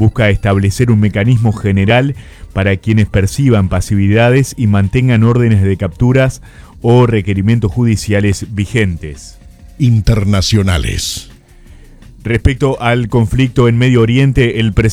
busca establecer un mecanismo general para quienes perciban pasividades y mantengan órdenes de capturas o requerimientos judiciales vigentes. Internacionales. Respecto al conflicto en Medio Oriente, el presidente